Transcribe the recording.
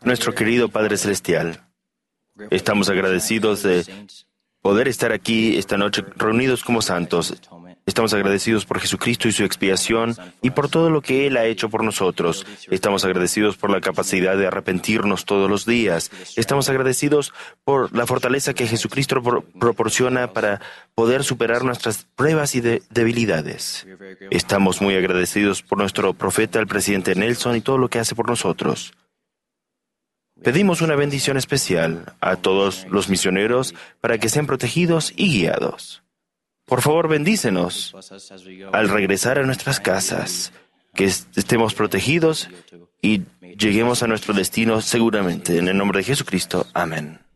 Nuestro querido Padre Celestial, estamos agradecidos de poder estar aquí esta noche reunidos como santos. Estamos agradecidos por Jesucristo y su expiación y por todo lo que Él ha hecho por nosotros. Estamos agradecidos por la capacidad de arrepentirnos todos los días. Estamos agradecidos por la fortaleza que Jesucristo proporciona para poder superar nuestras pruebas y debilidades. Estamos muy agradecidos por nuestro profeta, el presidente Nelson, y todo lo que hace por nosotros. Pedimos una bendición especial a todos los misioneros para que sean protegidos y guiados. Por favor, bendícenos al regresar a nuestras casas, que estemos protegidos y lleguemos a nuestro destino seguramente. En el nombre de Jesucristo. Amén.